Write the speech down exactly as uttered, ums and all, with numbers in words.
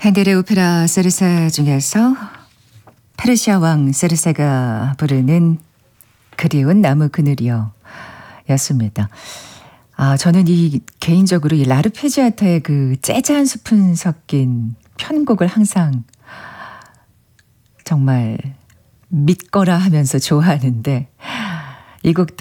핸델의 오페라 세르세 중에서 페르시아 왕 세르세가 부르는 그리운 나무 그늘이여 였습니다. 아, 저는 이 개인적으로 이 라르페지아타의 그 재즈 한 스푼 섞인 편곡을 항상 정말 믿거라 하면서 좋아하는데 이 곡도